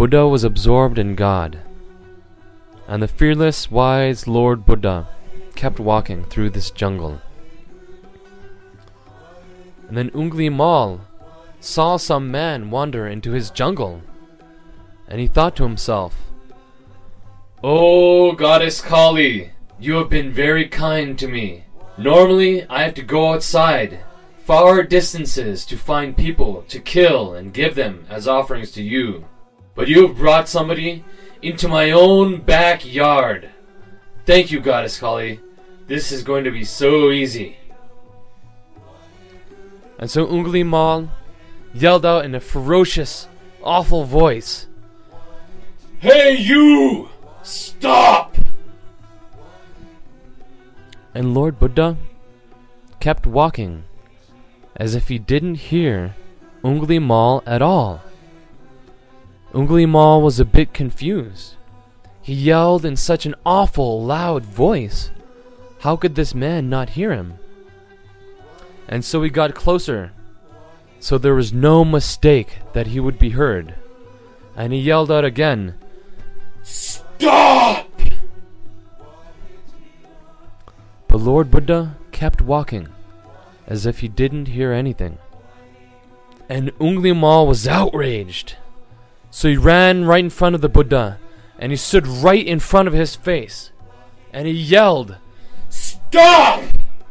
Buddha was absorbed in God, and the fearless, wise Lord Buddha kept walking through this jungle. And then Ungli Mal saw some man wander into his jungle, and he thought to himself, "Oh, Goddess Kali, you have been very kind to me. Normally, I have to go outside, far distances, to find people to kill and give them as offerings to you. But you have brought somebody into my own backyard. Thank you, Goddess Kali. This is going to be so easy." And so Ungli Mal yelled out in a ferocious, awful voice, "Hey you! Stop!" And Lord Buddha kept walking as if he didn't hear Ungli Mal at all. Ungli Mal was a bit confused. He yelled in such an awful, loud voice. How could this man not hear him? And so he got closer, so there was no mistake that he would be heard. And he yelled out again, "Stop!" But Lord Buddha kept walking, as if he didn't hear anything. And Ungli Mal was outraged. So he ran right in front of the Buddha, and he stood right in front of his face. And he yelled, "Stop!"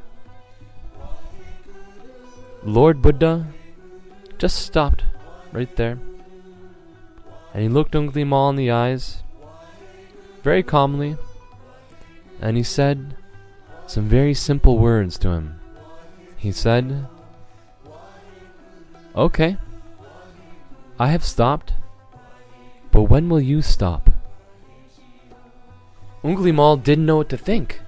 Lord Buddha just stopped right there. And he looked Ungli Mal in the eyes, very calmly, and he said some very simple words to him. He said, "Okay, I have stopped, but when will you stop?" Ungli Mal didn't know what to think.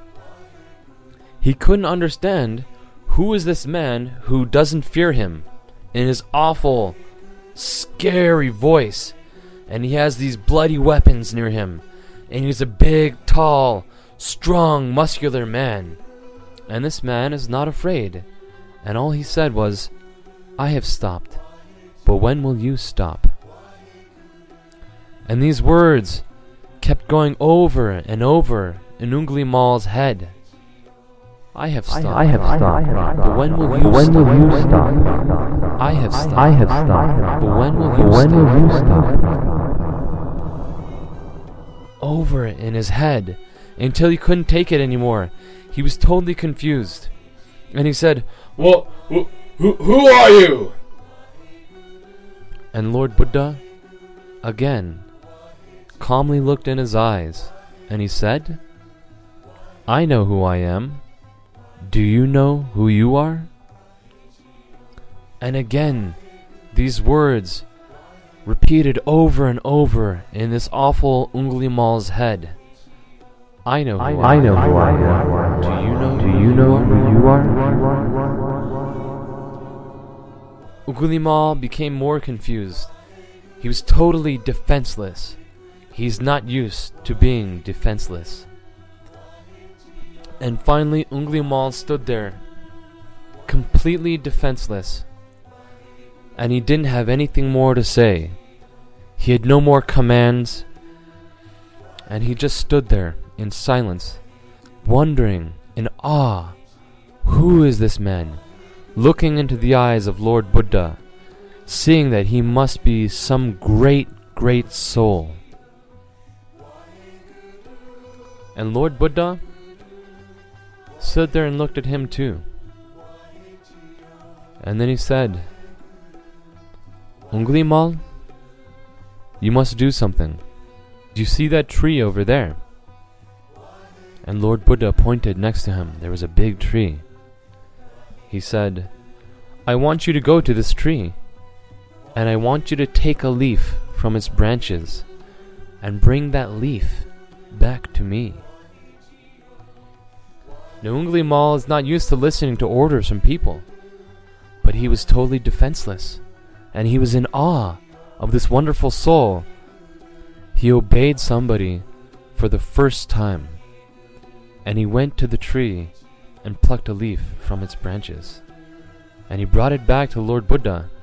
He couldn't understand who is this man who doesn't fear him in his awful, scary voice, and he has these bloody weapons near him, and he's a big, tall, strong, muscular man. And this man is not afraid, and all he said was, "I have stopped, but when will you stop?" And these words kept going over and over in Ungli Mal's head. I have stopped, but when will you stop? I have stopped, but when will you stop? Over in his head, until he couldn't take it anymore. He was totally confused. And he said, "Well, who are you?" And Lord Buddha, again, calmly looked in his eyes, and he said, "I know who I am. Do you know who you are?" And again, these words repeated over and over in this awful Ungli Mal's head. I know who I am. Do you know who you are? Ungli Mal became more confused. He was totally defenseless. He's not used to being defenseless. And finally, Ungli Mal stood there, completely defenseless. And he didn't have anything more to say. He had no more commands. And he just stood there in silence, wondering in awe, who is this man? Looking into the eyes of Lord Buddha, seeing that he must be some great, great soul. And Lord Buddha stood there and looked at him too. And then he said, "Ungli Mal, you must do something. Do you see that tree over there?" And Lord Buddha pointed next to him. There was a big tree. He said, "I want you to go to this tree, and I want you to take a leaf from its branches and bring that leaf back to me." Now Ungli Mal is not used to listening to orders from people, but he was totally defenseless, and he was in awe of this wonderful soul. He obeyed somebody for the first time, and he went to the tree and plucked a leaf from its branches, and he brought it back to Lord Buddha,